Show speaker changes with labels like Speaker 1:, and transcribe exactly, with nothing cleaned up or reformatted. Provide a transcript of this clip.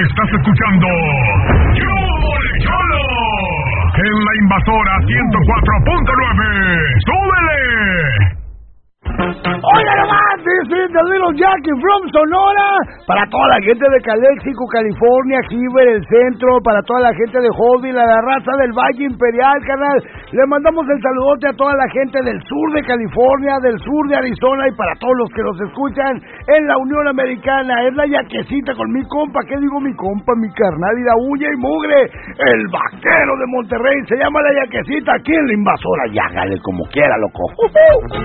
Speaker 1: Estás escuchando Yo Cholo en la Invasora ciento cuatro punto nueve. ¡Súbele!
Speaker 2: Oiga nomás, this is the little Jackie from Sonora. Para toda la gente de Calexico, California, Heber, el centro. Para toda la gente de Hollywood, a la raza del Valle Imperial, carnal. Le mandamos el saludote a toda la gente del sur de California, del sur de Arizona. Y para todos los que nos escuchan en la Unión Americana. Es la yaquecita con mi compa. ¿Qué digo mi compa? Mi carnal y la uña y mugre. El vaquero de Monterrey. Se llama la yaquecita aquí en la Invasora. Y hágale como quiera, loco.